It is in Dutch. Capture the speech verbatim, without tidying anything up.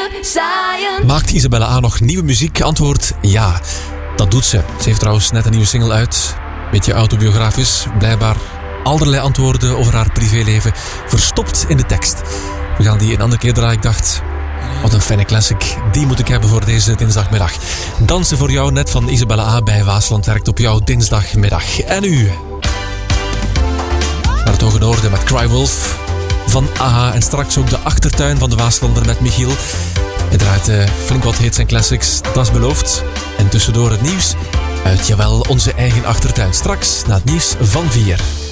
liefde zaaien. Maakt Isabelle A. nog nieuwe muziek? Antwoord ja, dat doet ze. Ze heeft trouwens net een nieuwe single uit. Beetje autobiografisch, blijkbaar allerlei antwoorden over haar privéleven verstopt in de tekst. We gaan die een andere keer draaien. Ik dacht, wat een fijne classic. Die moet ik hebben voor deze dinsdagmiddag. Dansen voor jou net van Isabelle A. bij Waasland werkt op jouw dinsdagmiddag. En u? Naar het Hoge Noorden met Crywolf van A H. En straks ook de achtertuin van de Waaslander met Michiel. Hij draait uh, flink wat hits en classics, dat is beloofd. En tussendoor het nieuws uit, jawel, onze eigen achtertuin. Straks na het nieuws van vier.